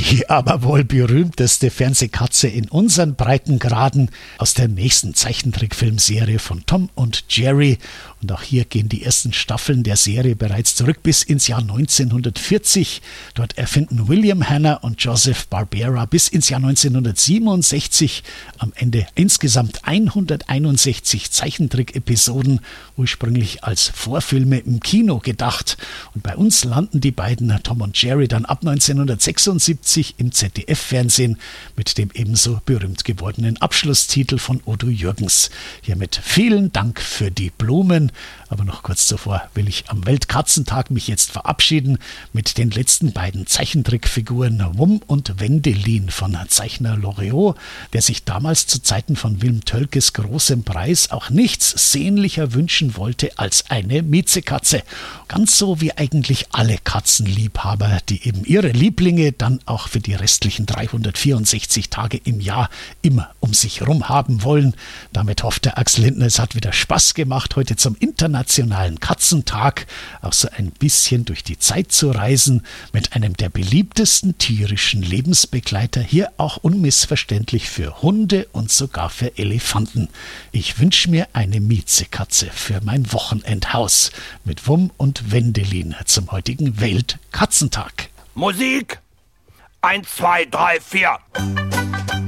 Die aber wohl berühmteste Fernsehkatze in unseren Breitengraden aus der nächsten Zeichentrickfilmserie von Tom und Jerry. Und auch hier gehen die ersten Staffeln der Serie bereits zurück bis ins Jahr 1940. Dort erfinden William Hanna und Joseph Barbera bis ins Jahr 1967 am Ende insgesamt 161 Zeichentrick-Episoden, ursprünglich als Vorfilme im Kino gedacht. Und bei uns landen die beiden Tom und Jerry dann ab 1976 im ZDF-Fernsehen mit dem ebenso berühmt gewordenen Abschlusstitel von Udo Jürgens. Hiermit vielen Dank für die Blumen. Aber noch kurz zuvor will ich am Weltkatzentag mich jetzt verabschieden mit den letzten beiden Zeichentrickfiguren Wum und Wendelin von Zeichner Loriot, der sich damals zu Zeiten von Wilm Tölkes großem Preis auch nichts sehnlicher wünschen wollte als eine Miezekatze. Ganz so wie eigentlich alle Katzenliebhaber, die eben ihre Lieblinge dann auch für die restlichen 364 Tage im Jahr immer um sich rum haben wollen. Damit hofft der Axel Lindner, es hat wieder Spaß gemacht, heute zum Internationalen Katzentag auch so ein bisschen durch die Zeit zu reisen mit einem der beliebtesten tierischen Lebensbegleiter, hier auch unmissverständlich für Hunde und sogar für Elefanten. Ich wünsche mir eine Miezekatze für mein Wochenendhaus mit Wum und Wendelin zum heutigen Weltkatzentag. Musik 1, 2, 3, 4.